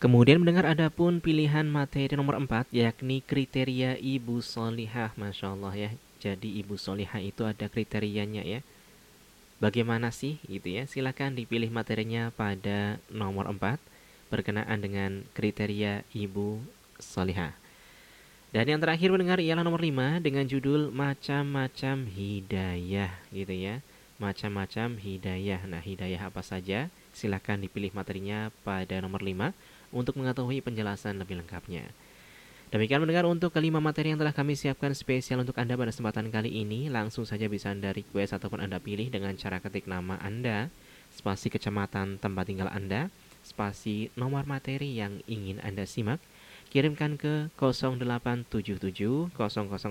Kemudian mendengar ada pun pilihan materi nomor 4, yakni kriteria ibu solihah. Masya Allah ya. Jadi ibu solihah itu ada kriterianya ya. Bagaimana sih gitu ya? Silakan dipilih materinya pada nomor 4 berkenaan dengan kriteria ibu solihah. Dan yang terakhir mendengar ialah nomor 5 dengan judul macam-macam hidayah gitu ya. Macam-macam hidayah. Nah, hidayah apa saja? Silakan dipilih materinya pada nomor 5 untuk mengetahui penjelasan lebih lengkapnya. Demikian mendengar untuk kelima materi yang telah kami siapkan spesial untuk Anda pada kesempatan kali ini. Langsung saja bisa Anda request ataupun Anda pilih dengan cara ketik nama Anda, spasi kecamatan tempat tinggal Anda, spasi nomor materi yang ingin Anda simak. Kirimkan ke 0877 0010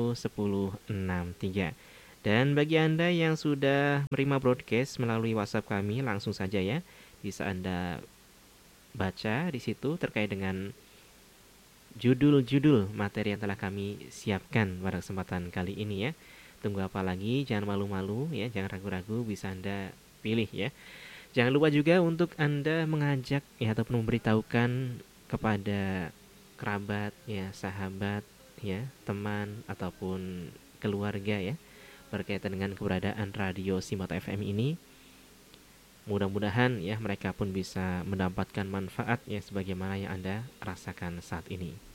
1063. Dan bagi Anda yang sudah menerima broadcast melalui WhatsApp kami, langsung saja ya bisa Anda baca di situ terkait dengan judul-judul materi yang telah kami siapkan pada kesempatan kali ini ya. Tunggu apa lagi? Jangan malu-malu ya, jangan ragu-ragu, bisa Anda pilih ya. Jangan lupa juga untuk Anda mengajak ya ataupun memberitahukan kepada kerabat ya, sahabat ya, teman ataupun keluarga ya berkaitan dengan keberadaan radio Simata FM ini. Mudah-mudahan ya mereka pun bisa mendapatkan manfaat ya sebagaimana yang Anda rasakan saat ini.